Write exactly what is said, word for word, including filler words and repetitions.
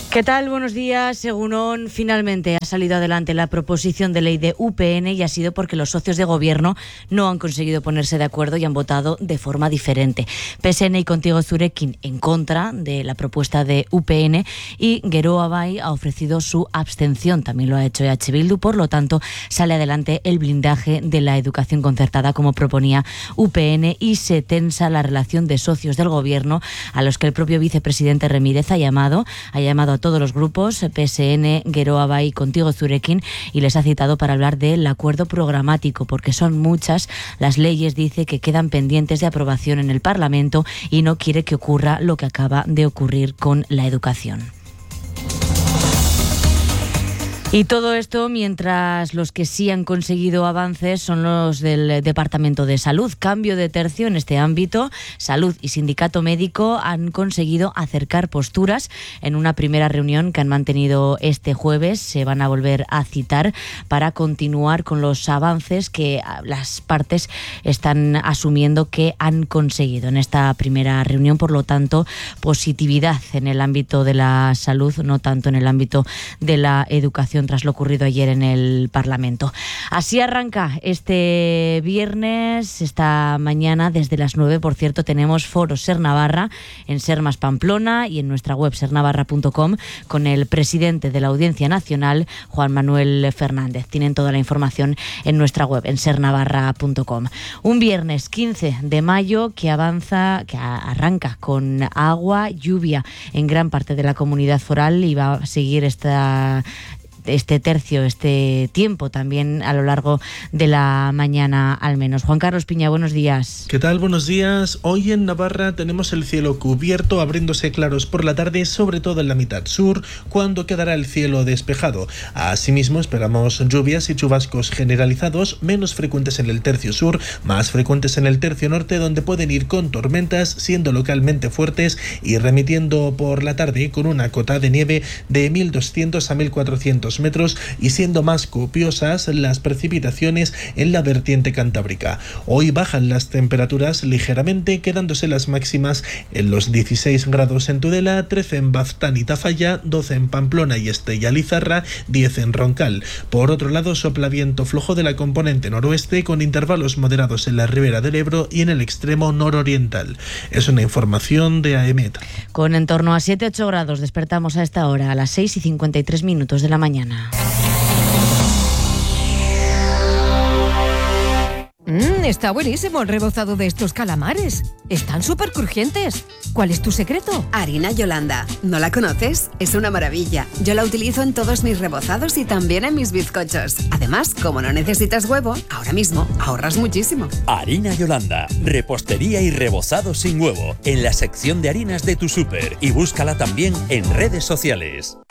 ¿Qué tal? Buenos días. Según finalmente ha salido adelante la proposición de ley de U P N y ha sido porque los socios de gobierno no han conseguido ponerse de acuerdo y han votado de forma diferente. P S N y Contigo Zurekin en contra de la propuesta de U P N y Geroa Bai ha ofrecido su abstención. También lo ha hecho E H Bildu. Por lo tanto, sale adelante el blindaje de la educación concertada como proponía U P N y se tensa la relación de socios del gobierno a los que el propio vicepresidente Remírez ha llamado, ha llamado a todos los grupos, P S N, Geroa Bai, Contigo Zurekin, y les ha citado para hablar del acuerdo programático, porque son muchas las leyes, dice, que quedan pendientes de aprobación en el Parlamento y no quiere que ocurra lo que acaba de ocurrir con la educación. Y todo esto mientras los que sí han conseguido avances son los del Departamento de Salud. Cambio de tercio en este ámbito. Salud y Sindicato Médico han conseguido acercar posturas en una primera reunión que han mantenido este jueves. Se van a volver a citar para continuar con los avances que las partes están asumiendo que han conseguido en esta primera reunión. Por lo tanto, positividad en el ámbito de la salud, no tanto en el ámbito de la educación, tras lo ocurrido ayer en el Parlamento. Así arranca este viernes, esta mañana desde las nueve. Por cierto, tenemos foro Ser Navarra en Sermas Pamplona y en nuestra web ser navarra punto com con el presidente de la Audiencia Nacional, Juan Manuel Fernández. Tienen toda la información en nuestra web en ser navarra punto com. Un viernes quince de mayo que avanza, que arranca con agua, lluvia en gran parte de la comunidad foral y va a seguir esta este tercio, este tiempo también a lo largo de la mañana al menos. Juan Carlos Piña, buenos días. ¿Qué tal? Buenos días. Hoy en Navarra tenemos el cielo cubierto, abriéndose claros por la tarde, sobre todo en la mitad sur, cuando quedará el cielo despejado. Asimismo, esperamos lluvias y chubascos generalizados, menos frecuentes en el tercio sur, más frecuentes en el tercio norte, donde pueden ir con tormentas, siendo localmente fuertes y remitiendo por la tarde con una cota de nieve de mil doscientos a mil cuatrocientos metros y siendo más copiosas las precipitaciones en la vertiente cantábrica. Hoy bajan las temperaturas ligeramente, quedándose las máximas en los dieciséis grados en Tudela, trece en Baztán y Tafalla, doce en Pamplona y Estella Lizarra, diez en Roncal. Por otro lado, sopla viento flojo de la componente noroeste con intervalos moderados en la ribera del Ebro y en el extremo nororiental. Es una información de AEMET. Con en torno a siete a ocho grados despertamos a esta hora, a las seis y cincuenta y tres minutos de la mañana. Mmm, está buenísimo el rebozado de estos calamares. Están súper crujientes. ¿Cuál es tu secreto? Harina Yolanda. ¿No la conoces? Es una maravilla. Yo la utilizo en todos mis rebozados y también en mis bizcochos. Además, como no necesitas huevo, ahora mismo ahorras muchísimo. Harina Yolanda. Repostería y rebozado sin huevo. En la sección de harinas de tu súper. Y búscala también en redes sociales.